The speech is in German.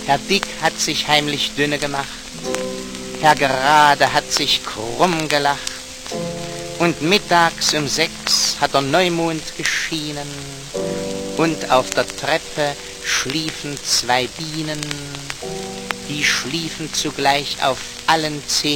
Herr Dick hat sich heimlich dünne gemacht, Herr Gerade hat sich krumm gelacht, und mittags um 6 hat der Neumond geschienen, und auf der Treppe schliefen 2 Bienen, die schliefen zugleich auf allen 10